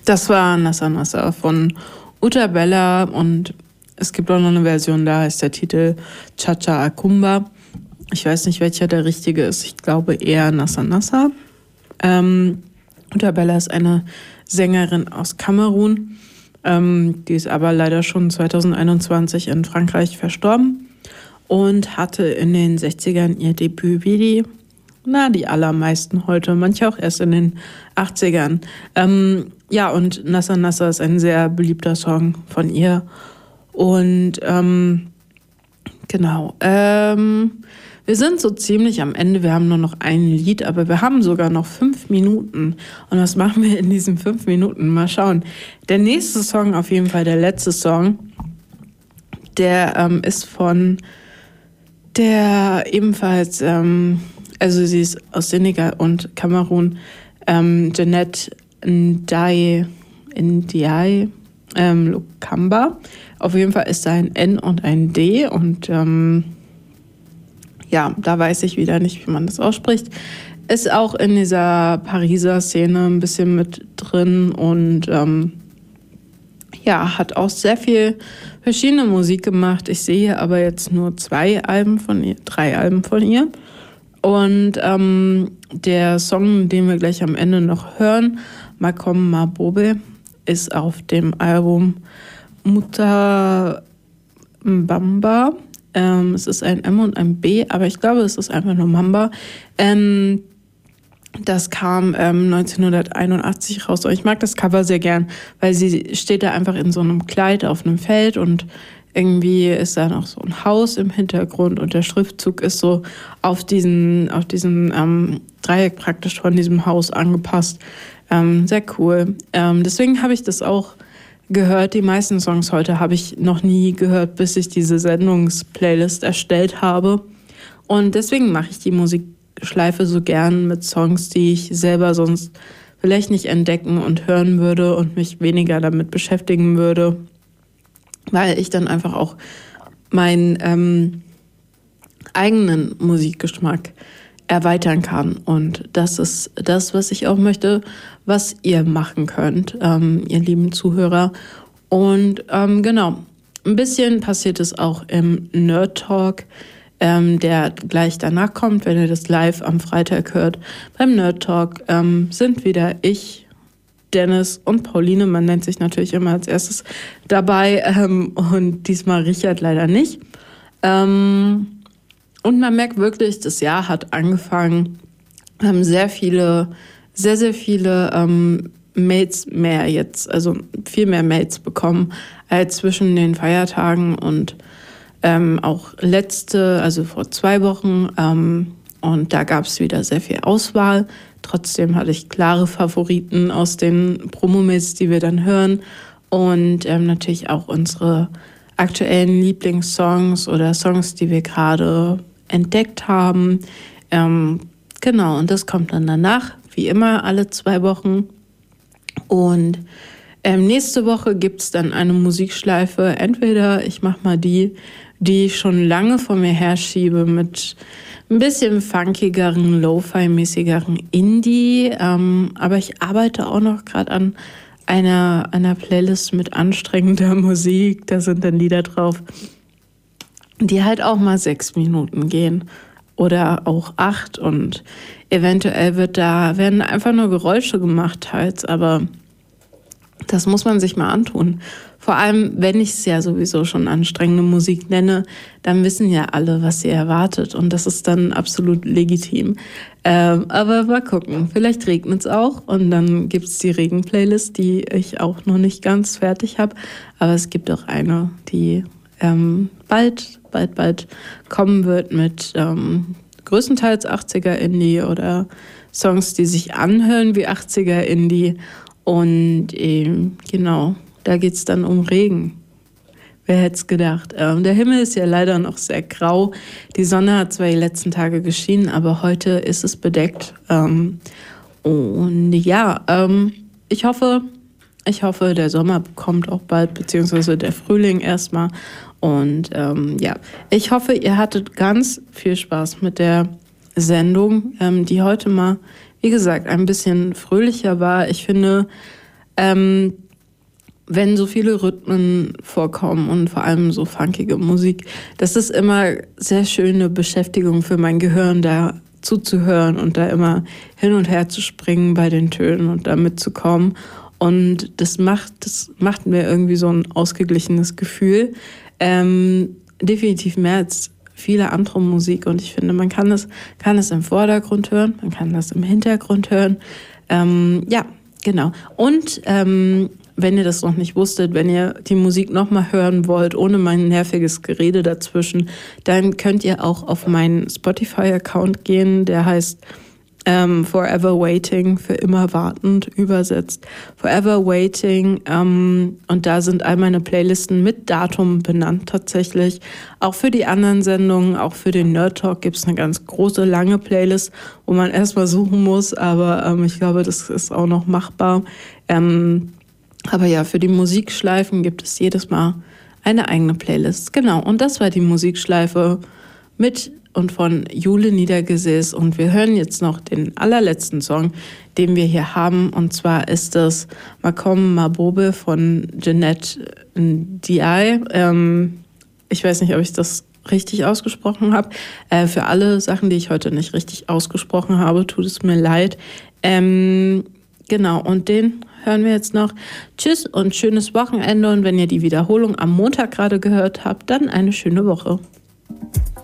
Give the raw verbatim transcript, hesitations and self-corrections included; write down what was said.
Das war Nassa Nassa von Uta Bella und es gibt auch noch eine Version, da heißt der Titel Cha-Cha Akumba. Ich weiß nicht, welcher der richtige ist. Ich glaube eher Nassa Nassa. Ähm, Uta Bella ist eine Sängerin aus Kamerun. Ähm, die ist aber leider schon zwanzig einundzwanzig in Frankreich verstorben und hatte in den sechzigern ihr Debüt wie die, na, die allermeisten heute, manche auch erst in den achtzigern. Ähm, ja, und Nassa Nassa ist ein sehr beliebter Song von ihr. Und ähm, genau, ähm, wir sind so ziemlich am Ende. Wir haben nur noch ein Lied, aber wir haben sogar noch fünf Minuten. Und was machen wir in diesen fünf Minuten? Mal schauen. Der nächste Song, auf jeden Fall der letzte Song, der ähm, ist von der ebenfalls, ähm, also sie ist aus Senegal und Kamerun, ähm, Jeanette Ndiaye, Ndiaye ähm, Lukamba. Auf jeden Fall ist da ein N und ein D und ähm, ja, da weiß ich wieder nicht, wie man das ausspricht. Ist auch in dieser Pariser Szene ein bisschen mit drin und ähm, ja, hat auch sehr viel verschiedene Musik gemacht. Ich sehe hier aber jetzt nur zwei Alben von ihr, drei Alben von ihr. Und ähm, der Song, den wir gleich am Ende noch hören, Makom Mabobe, ist auf dem Album Muta Mbamba. Ähm, es ist ein M und ein B, aber ich glaube, es ist einfach nur Mamba. Ähm, das kam ähm, neunzehnhunderteinundachtzig raus. Und ich mag das Cover sehr gern, weil sie steht da einfach in so einem Kleid auf einem Feld und irgendwie ist da noch so ein Haus im Hintergrund und der Schriftzug ist so auf diesen, auf diesen ähm, Dreieck praktisch von diesem Haus angepasst. Ähm, sehr cool. Ähm, deswegen habe ich das auch gehört. Die meisten Songs heute habe ich noch nie gehört, bis ich diese Sendungsplaylist erstellt habe. Und deswegen mache ich die Musikschleife so gern mit Songs, die ich selber sonst vielleicht nicht entdecken und hören würde und mich weniger damit beschäftigen würde, weil ich dann einfach auch meinen ähm, eigenen Musikgeschmack erweitern kann. Und das ist das, was ich auch möchte, was ihr machen könnt, ähm, ihr lieben Zuhörer. Und ähm, genau, ein bisschen passiert es auch im Nerd Talk, ähm, der gleich danach kommt, wenn ihr das live am Freitag hört. Beim Nerd Talk ähm, sind wieder ich, Dennis und Pauline, man nennt sich natürlich immer als erstes, dabei ähm, und diesmal Richard leider nicht. Ähm, und man merkt wirklich, das Jahr hat angefangen, wir haben sehr viele, sehr, sehr viele ähm, Mails mehr jetzt, also viel mehr Mails bekommen als zwischen den Feiertagen und ähm, auch letzte, also vor zwei Wochen ähm, und da gab es wieder sehr viel Auswahl. Trotzdem hatte ich klare Favoriten aus den Promo-Mails, die wir dann hören und ähm, natürlich auch unsere aktuellen Lieblingssongs oder Songs, die wir gerade entdeckt haben. Ähm, genau, und das kommt dann danach, wie immer, alle zwei Wochen. Und ähm, nächste Woche gibt es dann eine Musikschleife. Entweder ich mache mal die, die ich schon lange vor mir herschiebe mit ein bisschen funkigeren, Lo-Fi-mäßigeren Indie. Ähm, aber ich arbeite auch noch gerade an einer, einer Playlist mit anstrengender Musik. Da sind dann Lieder drauf, die halt auch mal sechs Minuten gehen oder auch acht und eventuell wird da, werden einfach nur Geräusche gemacht teils, aber das muss man sich mal antun. Vor allem, wenn ich es ja sowieso schon anstrengende Musik nenne, dann wissen ja alle, was sie erwartet und das ist dann absolut legitim. Ähm, aber mal gucken, vielleicht regnet es auch und dann gibt es die Regen-Playlist, die ich auch noch nicht ganz fertig habe, aber es gibt auch eine, die ähm, bald, bald, bald kommen wird mit ähm, größtenteils achtziger Indie oder Songs, die sich anhören wie achtziger Indie. Und ähm, genau, da geht es dann um Regen. Wer hätte es gedacht? Ähm, der Himmel ist ja leider noch sehr grau. Die Sonne hat zwar die letzten Tage geschienen, aber heute ist es bedeckt. Ähm, und ja, ähm, ich hoffe, ich hoffe, der Sommer kommt auch bald, beziehungsweise der Frühling erstmal. Und ähm, ja, ich hoffe, ihr hattet ganz viel Spaß mit der Sendung, ähm, die heute mal, wie gesagt, ein bisschen fröhlicher war. Ich finde, Ähm, wenn so viele Rhythmen vorkommen und vor allem so funkige Musik, das ist immer sehr schöne Beschäftigung für mein Gehirn, da zuzuhören und da immer hin und her zu springen bei den Tönen und da mitzukommen. Und das macht, das macht mir irgendwie so ein ausgeglichenes Gefühl. Ähm, definitiv mehr als viele andere Musik. Und ich finde, man kann es, kann es im Vordergrund hören, man kann das im Hintergrund hören. Ähm, ja, genau. Und ähm, wenn ihr das noch nicht wusstet, wenn ihr die Musik nochmal hören wollt, ohne mein nerviges Gerede dazwischen, dann könnt ihr auch auf meinen Spotify-Account gehen. Der heißt ähm, Forever Waiting, für immer wartend übersetzt. Forever Waiting. Ähm, und da sind all meine Playlisten mit Datum benannt tatsächlich. Auch für die anderen Sendungen, auch für den Nerd Talk gibt es eine ganz große, lange Playlist, wo man erstmal suchen muss. Aber ähm, ich glaube, das ist auch noch machbar. Ähm, Aber ja, für die Musikschleifen gibt es jedes Mal eine eigene Playlist. Genau, und das war die Musikschleife mit und von Jule Niedergesäß. Und wir hören jetzt noch den allerletzten Song, den wir hier haben. Und zwar ist das Makom Mabobe von Jeanette Ndiaye. Ähm, ich weiß nicht, ob ich das richtig ausgesprochen habe. Äh, für alle Sachen, die ich heute nicht richtig ausgesprochen habe, tut es mir leid. Ähm, genau, und den hören wir jetzt noch. Tschüss und schönes Wochenende. Und wenn ihr die Wiederholung am Montag gerade gehört habt, dann eine schöne Woche.